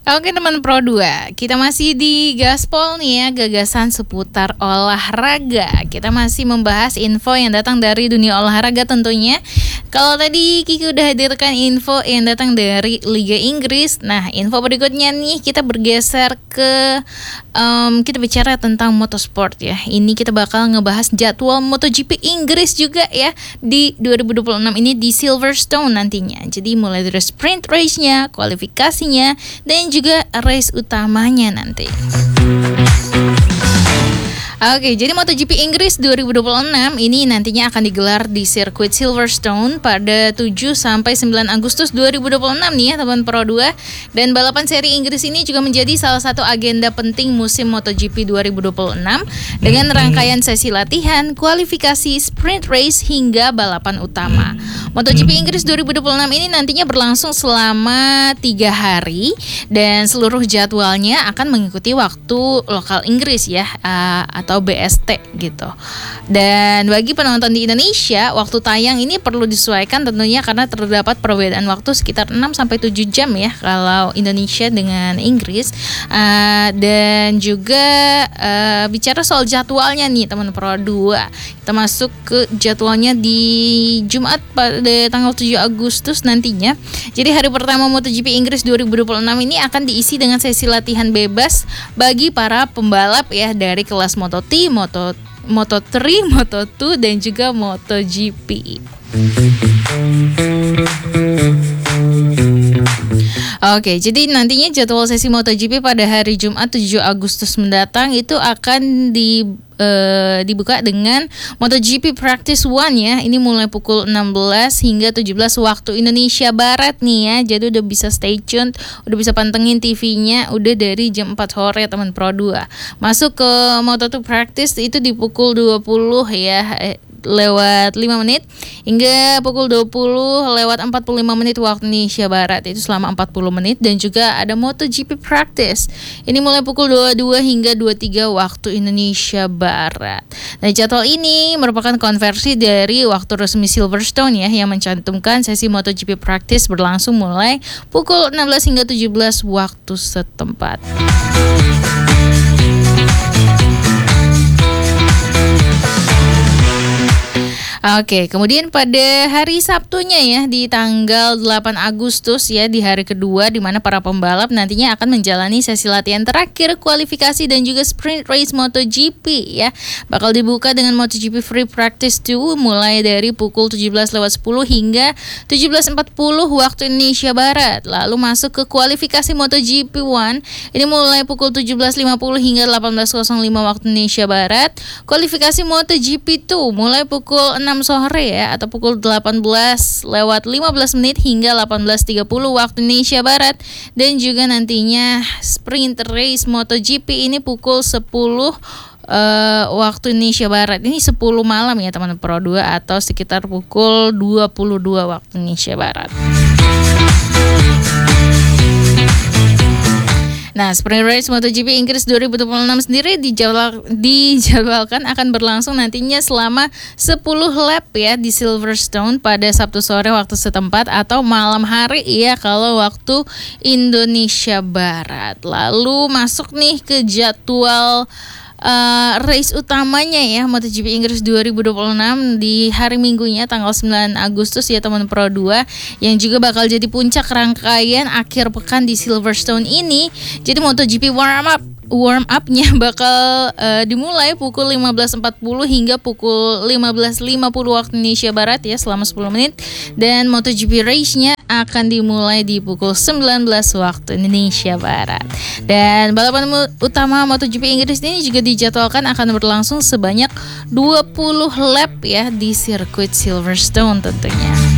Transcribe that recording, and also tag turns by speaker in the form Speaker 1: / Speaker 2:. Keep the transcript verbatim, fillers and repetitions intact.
Speaker 1: Oke teman Pro dua, kita masih di Gaspol nih ya, gagasan seputar olahraga. Kita masih membahas info yang datang dari dunia olahraga tentunya. Kalau tadi Kiki udah hadirkan info yang datang dari Liga Inggris. Nah, info berikutnya nih kita bergeser ke um, kita bicara tentang motorsport ya. Ini kita bakal ngebahas jadwal MotoGP Inggris juga ya di dua ribu dua puluh enam ini di Silverstone nantinya. Jadi mulai dari sprint race-nya, kualifikasinya, dan juga race utamanya nanti. Oke, jadi MotoGP Inggris dua ribu dua puluh enam ini nantinya akan digelar di sirkuit Silverstone pada tujuh sampai sembilan Agustus dua ribu dua puluh enam nih ya teman Pro dua. Dan balapan seri Inggris ini juga menjadi salah satu agenda penting musim MotoGP dua ribu dua puluh enam dengan rangkaian sesi latihan, kualifikasi, sprint race hingga balapan utama. MotoGP Inggris dua ribu dua puluh enam ini nantinya berlangsung selama tiga hari dan seluruh jadwalnya akan mengikuti waktu lokal Inggris ya uh, atau B S T gitu. Dan bagi penonton di Indonesia, waktu tayang ini perlu disesuaikan tentunya karena terdapat perbedaan waktu sekitar enam sampai tujuh jam ya kalau Indonesia dengan Inggris. Uh, dan juga uh, bicara soal jadwalnya nih teman Pro dua. Kita masuk ke jadwalnya di Jumat pada tanggal tujuh Agustus nantinya. Jadi hari pertama MotoGP Inggris dua ribu dua puluh enam ini akan diisi dengan sesi latihan bebas bagi para pembalap ya dari kelas Moto T, Moto Moto tiga, Moto dua dan juga MotoGP. Oke, jadi nantinya jadwal sesi MotoGP pada hari Jumat tujuh Agustus mendatang itu akan di uh, dibuka dengan MotoGP Practice One ya. Ini mulai pukul enam belas hingga tujuh belas waktu Indonesia Barat nih ya. Jadi udah bisa stay tune, udah bisa pantengin T V-nya udah dari jam empat sore teman Pro dua. Masuk ke Moto dua Practice itu di pukul dua puluh ya. Eh, lewat lima menit hingga pukul dua puluh lewat empat puluh lima menit waktu Indonesia Barat, itu selama empat puluh menit. Dan juga ada MotoGP Practice ini mulai pukul dua puluh dua hingga dua puluh tiga waktu Indonesia Barat. Nah, jadwal ini merupakan konversi dari waktu resmi Silverstone ya, yang mencantumkan sesi MotoGP Practice berlangsung mulai pukul enam belas hingga tujuh belas waktu setempat. Oke, kemudian pada hari Sabtunya ya di tanggal delapan Agustus ya, di hari kedua di mana para pembalap nantinya akan menjalani sesi latihan terakhir, kualifikasi dan juga sprint race MotoGP ya. Bakal dibuka dengan MotoGP Free Practice dua mulai dari pukul tujuh belas lewat sepuluh hingga tujuh belas empat puluh waktu Indonesia Barat. Lalu masuk ke kualifikasi MotoGP One ini mulai pukul tujuh belas lima puluh hingga delapan belas lima waktu Indonesia Barat. Kualifikasi MotoGP dua mulai pukul enam sore ya atau pukul delapan belas lewat lima belas menit hingga delapan belas tiga puluh waktu Indonesia Barat. Dan juga nantinya sprint race MotoGP ini pukul sepuluh uh, waktu Indonesia Barat. Ini sepuluh malam ya teman Pro dua atau sekitar pukul dua puluh dua waktu Indonesia Barat. Nah, sprint race MotoGP Inggris dua ribu dua puluh enam sendiri dijadwal, dijadwalkan akan berlangsung nantinya selama sepuluh lap ya di Silverstone pada Sabtu sore waktu setempat atau malam hari ya kalau waktu Indonesia Barat. Lalu masuk nih ke jadwal Uh, race utamanya ya MotoGP Inggris dua ribu dua puluh enam di hari Minggunya tanggal sembilan Agustus ya teman Pro dua, yang juga bakal jadi puncak rangkaian akhir pekan di Silverstone ini. Jadi MotoGP warm up warm up-nya bakal uh, dimulai pukul lima belas empat puluh hingga pukul lima belas lima puluh waktu Indonesia Barat ya selama sepuluh menit. Dan MotoGP race-nya akan dimulai di pukul sembilan belas waktu Indonesia Barat. Dan balapan utama MotoGP Inggris ini juga dijadwalkan akan berlangsung sebanyak dua puluh lap ya di sirkuit Silverstone tentunya.